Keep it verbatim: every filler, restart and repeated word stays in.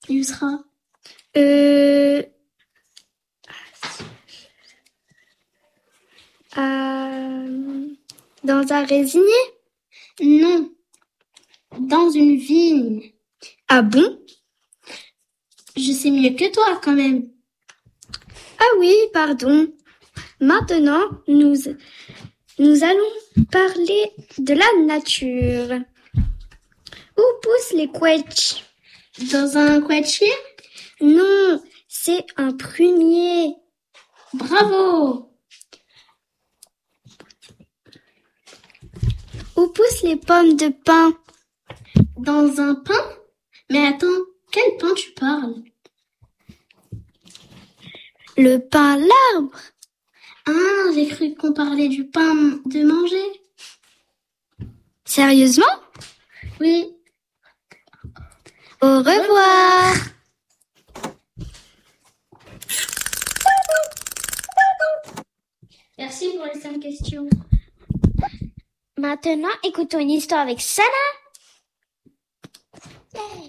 Yusra? Euh... Euh... Dans un résinier? Non. Dans une vigne. Ah bon? Je sais mieux que toi, quand même. Ah oui, pardon. Maintenant, nous, nous allons parler de la nature. Où poussent les quetchs? Dans un quetchier? Non, c'est un prumier. Bravo! Où poussent les pommes de pin? Dans un pin? Mais attends, quel pain tu parles? Le pain l'arbre. Ah, j'ai cru qu'on parlait du pain de manger. Sérieusement? Oui. Au revoir. Merci pour les cinq questions. Maintenant, écoutons une histoire avec Sana.